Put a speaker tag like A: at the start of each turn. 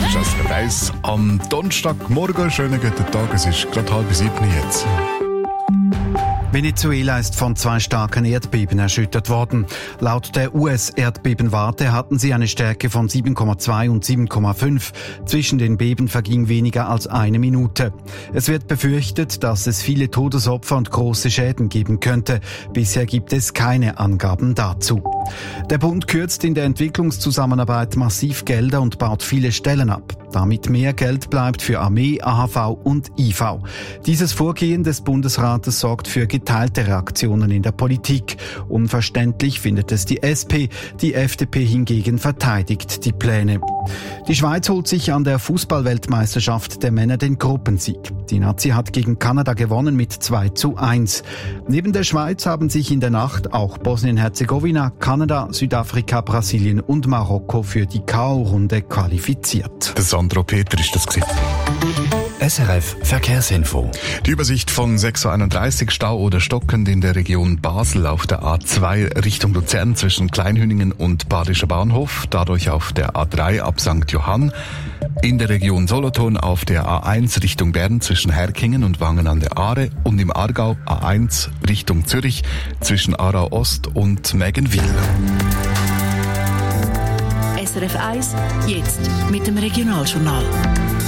A: Das ist SRF 1 am Donnerstagmorgen. Schönen guten Tag, es ist gerade 6:30 jetzt.
B: Venezuela ist von 2 starken Erdbeben erschüttert worden. Laut der US-Erdbebenwarte hatten sie eine Stärke von 7,2 und 7,5. Zwischen den Beben verging weniger als 1 Minute. Es wird befürchtet, dass es viele Todesopfer und große Schäden geben könnte. Bisher gibt es keine Angaben dazu. Der Bund kürzt in der Entwicklungszusammenarbeit massiv Gelder und baut viele Stellen ab, damit mehr Geld bleibt für Armee, AHV und IV. Dieses Vorgehen des Bundesrates sorgt für geteilte Reaktionen in der Politik. Unverständlich findet es die SP, die FDP hingegen verteidigt die Pläne. Die Schweiz holt sich an der Fußball-Weltmeisterschaft der Männer den Gruppensieg. Die Nazi hat gegen Kanada gewonnen mit 2:1. Neben der Schweiz haben sich in der Nacht auch Bosnien-Herzegowina, Kanada, Südafrika, Brasilien und Marokko für die K.O.-Runde qualifiziert.
A: Der Sandro Peter ist das gewesen.
C: SRF Verkehrsinfo.
A: Die Übersicht von 6:31 Uhr Stau oder stockend in der Region Basel auf der A2 Richtung Luzern zwischen Kleinhüningen und Badischer Bahnhof, dadurch auf der A3 ab St. Johann. In der Region Solothurn auf der A1 Richtung Bern zwischen Herkingen und Wangen an der Aare und im Aargau A1 Richtung Zürich zwischen Aarau Ost und Mägenwil.
D: SRF 1, jetzt mit dem Regionaljournal.